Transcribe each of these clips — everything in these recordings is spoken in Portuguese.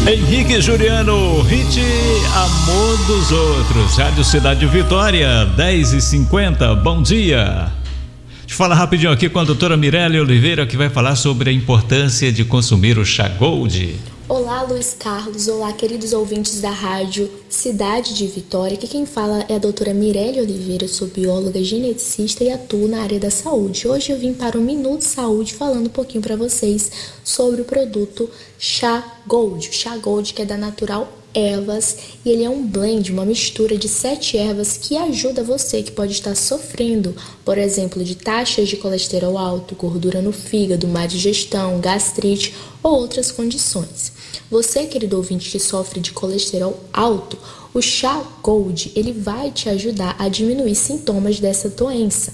Henrique Juliano, hit Amor dos Outros, Rádio Cidade Vitória, 10h50, bom dia. Deixa eu falar rapidinho aqui com a doutora Mirelle Oliveira, que vai falar sobre a importância de consumir o chá Gold. Olá, Luiz Carlos. Olá, queridos ouvintes da rádio Cidade de Vitória. Aqui quem fala é a doutora Mirelle Oliveira, sou bióloga geneticista e atuo na área da saúde. Hoje eu vim para o Minuto Saúde falando um pouquinho para vocês sobre o produto Chá Gold. O Chá Gold, que é da Natural Ervas, e ele é um blend, uma mistura de 7 ervas que ajuda você que pode estar sofrendo, por exemplo, de taxas de colesterol alto, gordura no fígado, má digestão, gastrite ou outras condições. Você, querido ouvinte, que sofre de colesterol alto, o Chá Gold ele vai te ajudar a diminuir sintomas dessa doença.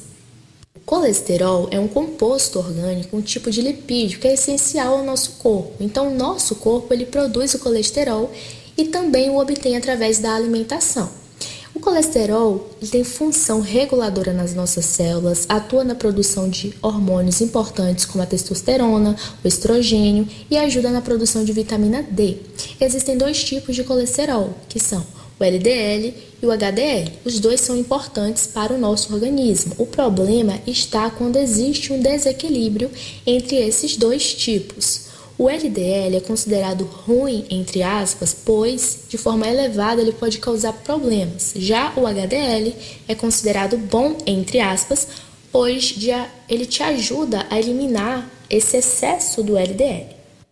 O colesterol é um composto orgânico, um tipo de lipídio que é essencial ao nosso corpo. Então, o nosso corpo ele produz o colesterol e também o obtém através da alimentação. O colesterol ele tem função reguladora nas nossas células, atua na produção de hormônios importantes como a testosterona, o estrogênio e ajuda na produção de vitamina D. Existem 2 tipos de colesterol, que são o LDL e o HDL. Os 2 são importantes para o nosso organismo. O problema está quando existe um desequilíbrio entre esses 2 tipos. O LDL é considerado ruim, entre aspas, pois, de forma elevada, ele pode causar problemas. Já o HDL é considerado bom, entre aspas, pois ele te ajuda a eliminar esse excesso do LDL.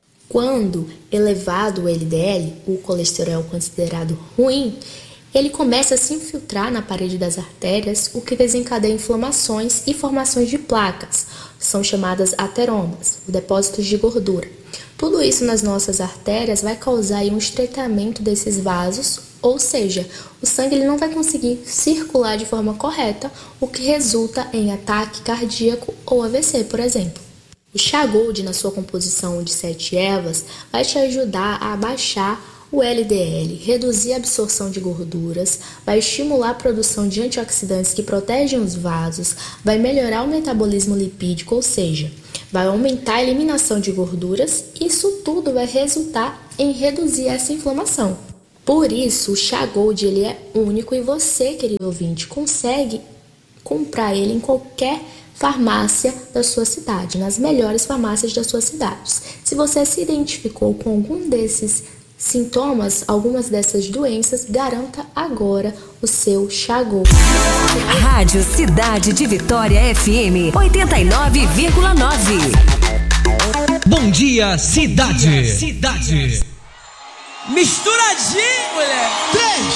Quando elevado o LDL, o colesterol é considerado ruim, ele começa a se infiltrar na parede das artérias, o que desencadeia inflamações e formações de placas, são chamadas ateromas, depósitos de gordura. Tudo isso nas nossas artérias vai causar um estreitamento desses vasos, ou seja, o sangue ele não vai conseguir circular de forma correta, o que resulta em ataque cardíaco ou AVC, por exemplo. O Chá Gold, na sua composição de 7 ervas, vai te ajudar a abaixar o LDL, reduzir a absorção de gorduras, vai estimular a produção de antioxidantes que protegem os vasos, vai melhorar o metabolismo lipídico, ou seja, vai aumentar a eliminação de gorduras. Isso tudo vai resultar em reduzir essa inflamação. Por isso, o Chá Gold ele é único e você, querido ouvinte, consegue comprar ele em qualquer farmácia da sua cidade, nas melhores farmácias das suas cidades. Se você se identificou com algum desses sintomas, algumas dessas doenças, garanta agora o seu Chá Gold. Rádio Cidade de Vitória FM 89,9. Bom dia, cidade. Misturadinha!